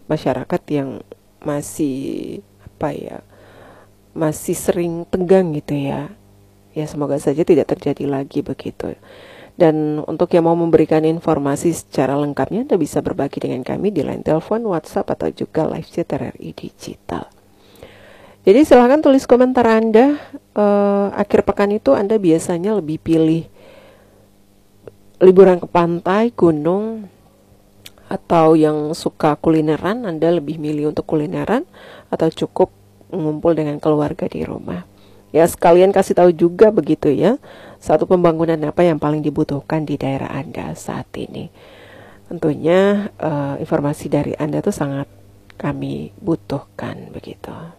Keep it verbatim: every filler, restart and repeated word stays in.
masyarakat yang masih apa ya, masih sering tegang gitu ya. Ya semoga saja tidak terjadi lagi begitu. Dan untuk yang mau memberikan informasi secara lengkapnya, Anda bisa berbagi dengan kami di line telepon, WhatsApp, atau juga live chat R R I Digital. Jadi silahkan tulis komentar Anda. Uh, akhir pekan itu Anda biasanya lebih pilih liburan ke pantai, gunung, atau yang suka kulineran, Anda lebih milih untuk kulineran, atau cukup mengumpul dengan keluarga di rumah. Ya sekalian kasih tahu juga begitu ya, satu pembangunan apa yang paling dibutuhkan di daerah Anda saat ini. Tentunya uh, informasi dari Anda itu sangat kami butuhkan begitu.